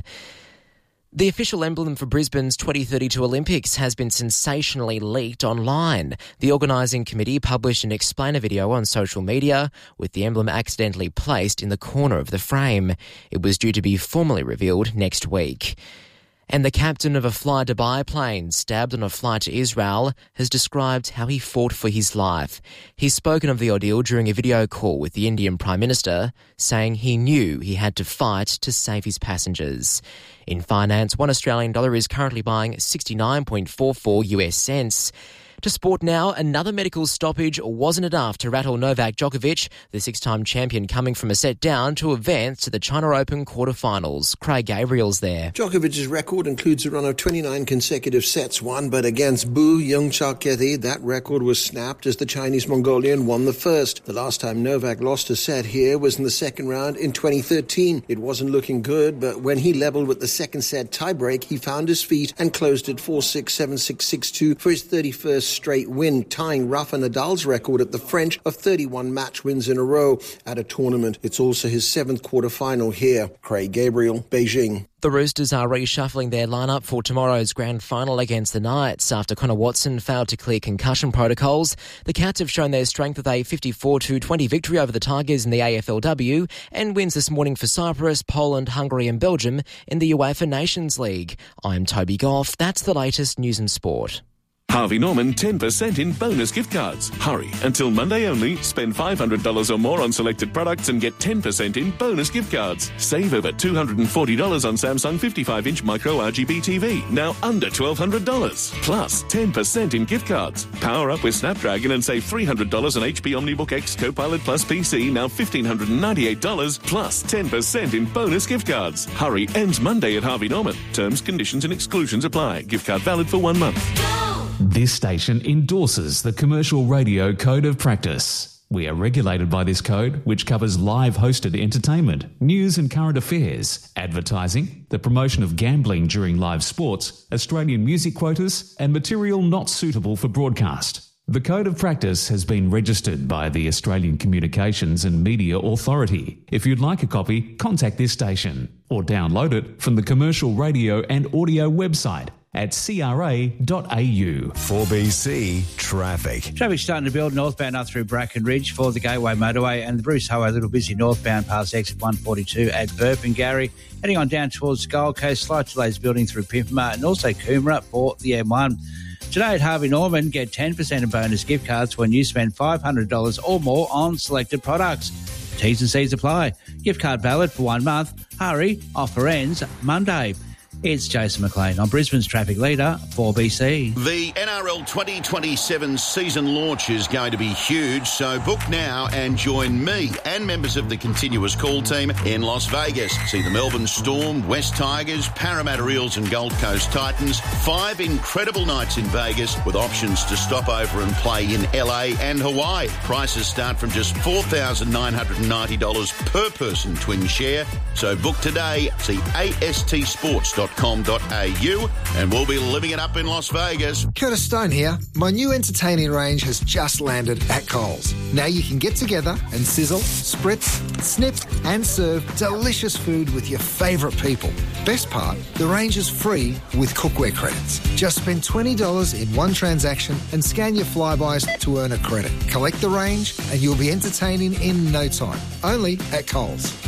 The official emblem for Brisbane's twenty thirty-two Olympics has been sensationally leaked online. The organising committee published an explainer video on social media with the emblem accidentally placed in the corner of the frame. It was due to be formally revealed next week. And the captain of a Fly Dubai plane stabbed on a flight to Israel has described how he fought for his life. He's spoken of the ordeal during a video call with the Indian Prime Minister, saying he knew he had to fight to save his passengers. In finance, one Australian dollar is currently buying sixty-nine point four four U S cents. To sport now, another medical stoppage wasn't enough to rattle Novak Djokovic, the six-time champion coming from a set down to advance to the China Open quarterfinals. Craig Gabriel's there. Djokovic's record includes a run of twenty-nine consecutive sets won, but against Bu Youngchaketi, that record was snapped as the Chinese Mongolian won the first. The last time Novak lost a set here was in the second round in twenty thirteen. It wasn't looking good, but when he levelled with the second set tiebreak, he found his feet and closed it four six, seven six, six two for his thirty-first straight win, tying Rafa Nadal's record at the French of thirty-one match wins in a row at a tournament. It's also his seventh quarter-final here. Craig Gabriel, Beijing. The Roosters are reshuffling their lineup for tomorrow's grand final against the Knights after Connor Watson failed to clear concussion protocols. The Cats have shown their strength with a fifty-four to twenty victory over the Tigers in the A F L W and wins this morning for Cyprus, Poland, Hungary and Belgium in the UEFA Nations League. I'm Toby Goff. That's the latest news and sport. Harvey Norman ten percent in bonus gift cards. Hurry, until Monday only, spend five hundred dollars or more on selected products and get ten percent in bonus gift cards. Save over two hundred forty dollars on Samsung fifty-five inch micro R G B T V, now under twelve hundred dollars. Plus ten percent in gift cards. Power up with Snapdragon and save three hundred dollars on H P OmniBook X Copilot Plus P C, now one thousand five hundred ninety-eight dollars, plus ten percent in bonus gift cards. Hurry, ends Monday at Harvey Norman. Terms, conditions and exclusions apply. Gift card valid for one month. This station endorses the Commercial Radio Code of Practice. We are regulated by this code, which covers live hosted entertainment, news and current affairs, advertising, the promotion of gambling during live sports, Australian music quotas, and material not suitable for broadcast. The Code of Practice has been registered by the Australian Communications and Media Authority. If you'd like a copy, contact this station or download it from the Commercial Radio and Audio website at c r a dot a u. four B C Traffic. Traffic starting to build northbound up through Bracken Ridge for the Gateway Motorway, and the Bruce Highway a little busy northbound past exit one forty-two at Burpengary. Heading on down towards Gold Coast, slight delays building through Pimpama and also Coomera for the M one. Today at Harvey Norman, get ten percent in bonus gift cards when you spend five hundred dollars or more on selected products. T's and C's apply. Gift card valid for one month. Hurry, offer ends Monday. It's Jason McLean on Brisbane's traffic leader, four B C. The N R L twenty twenty-seven season launch is going to be huge, so book now and join me and members of the Continuous Call team in Las Vegas. See the Melbourne Storm, West Tigers, Parramatta Eels and Gold Coast Titans. Five incredible nights in Vegas with options to stop over and play in L A and Hawaii. Prices start from just four thousand nine hundred ninety dollars per person twin share. So book today. See a s t sports dot com dot a u and we'll be living it up in Las Vegas. Curtis Stone here. My new entertaining range has just landed at Coles. Now you can get together and sizzle, spritz, snip and serve delicious food with your favourite people. Best part, the range is free with cookware credits. Just spend twenty dollars in one transaction and scan your Flybys to earn a credit. Collect the range and you'll be entertaining in no time. Only at Coles.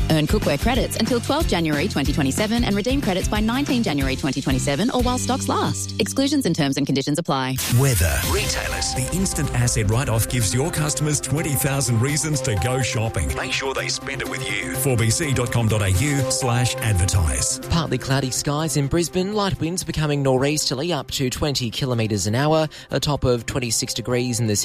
Earn cookware credits until twelfth January twenty twenty-seven and redeem credits by nineteenth January twenty twenty-seven or while stocks last. Exclusions and terms and conditions apply. Weather. Retailers. The instant asset write-off gives your customers twenty thousand reasons to go shopping. Make sure they spend it with you. four b c dot com dot a u slash advertise. Partly cloudy skies in Brisbane, light winds becoming nor'easterly up to twenty kilometres an hour, a top of twenty-six degrees in the city.